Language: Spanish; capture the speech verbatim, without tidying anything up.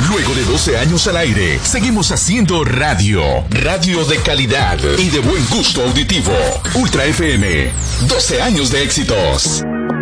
Luego de doce años al aire, seguimos haciendo radio. Radio de calidad y de buen gusto auditivo. Ultra F M. doce años de éxitos.